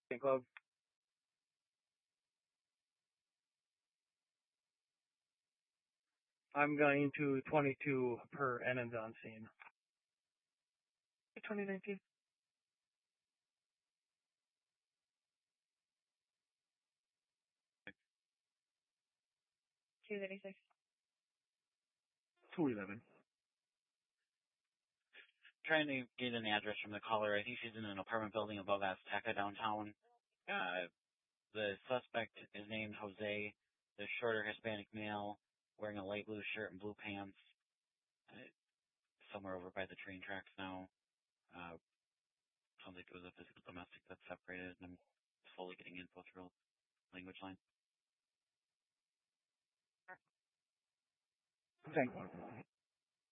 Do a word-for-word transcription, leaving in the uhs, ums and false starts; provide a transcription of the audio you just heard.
Club. I'm going to twenty-two per Enens on scene. twenty nineteen. two thirty-six. two eleven. Trying to get an address from the caller. I think she's in an apartment building above Azteca downtown. Uh, the suspect is named Jose. The shorter Hispanic male wearing a light blue shirt and blue pants. Uh, somewhere over by the train tracks now. Uh, sounds like it was a physical domestic that separated, and I'm slowly getting info through language line. Thank you.